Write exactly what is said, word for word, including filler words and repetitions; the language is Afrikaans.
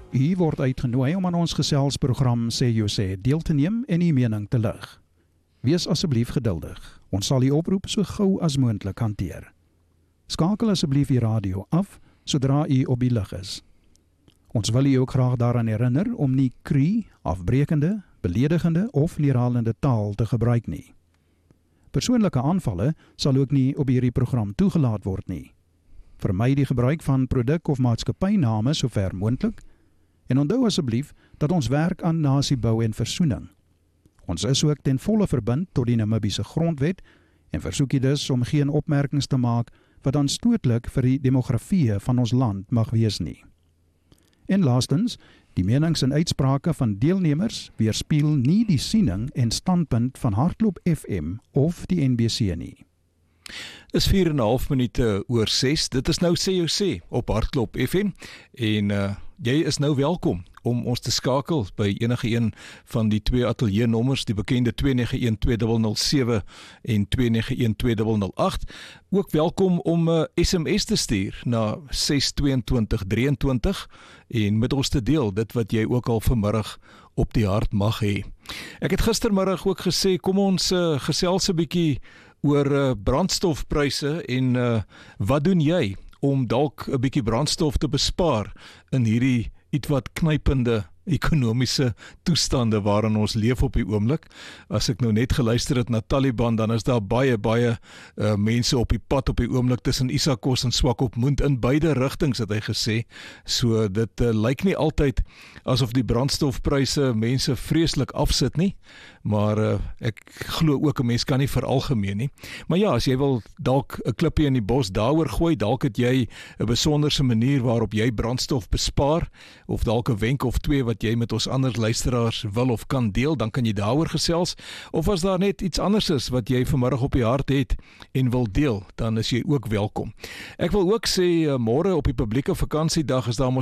U word uitgenooi om aan ons geselsprogram Sê Jou Sê deel te neem en u mening te lig. Wees asseblief geduldig. Ons sal die oproep so gou as moontlik hanteer. Skakel asseblief die radio af sodra u op die lug is. Ons wil u ook graag daaraan herinner om nie krie, afbrekende, beledigende of neerhalende taal te gebruik nie. Persoonlike aanvalle sal ook nie op hierdie program toegelaat word nie. Vermy die gebruik van produk- of maatskappyname sover moontlik en onthou asseblief dat ons werk aan nasiebou en versoening. Ons is ook ten volle verbind tot die Namibiese grondwet en versoek u dus om geen opmerkings te maak wat aanstootlik vir die demografie van ons land mag wees nie. En laastens, die menings en uitsprake van deelnemers weerspieël nie die siening en standpunt van Hardloop F M of die N B C nie. Is vier en 'n half minute oor ses. Dit is nou Sê Jou Sê op Hardloop F M en uh, jy is nou welkom om ons te skakel by enige een van die twee ateljee nommers, die bekende twee nege een twee nul nul sewe en twee nege een twee nul nul agt. Ook welkom om 'n uh, S M S te stuur na ses twee twee drie twee en met ons te deel dit wat jy ook al vanmiddag op die hart mag hê. Ek het gistermiddag ook gesê kom ons uh, gesels 'n bietjie oor uh, brandstofpryse en uh, wat doen jy om dalk 'n bietjie brandstof te bespaar in hierdie ietwat knypende ekonomiese toestande waarin ons leef op die oomblik. As ek nou net geluister het na Taliban, dan is daar baie, baie uh, mense op die pad op die oomblik tussen Isakos en Swakopmund in beide rigtings, het hy gesê. So dit uh, lyk nie altyd asof die brandstofpryse mense vreeslik afsit nie, maar uh, ek glo ook 'n mens kan nie veralgemeen nie. Maar ja, as jy wil dalk 'n klippie in die bos daaroor gooi, dalk het jy 'n besonderse manier waarop jy brandstof bespaar, of dalk 'n wenk of twee wat jy met ons ander luisteraars wil of kan deel, dan kan jy daaroor gesels. Of as daar net iets anders is wat jy vanmiddag op die hart het en wil deel, dan is jy ook welkom. Ek wil ook sê, uh, môre op die publieke vakansiedag is daar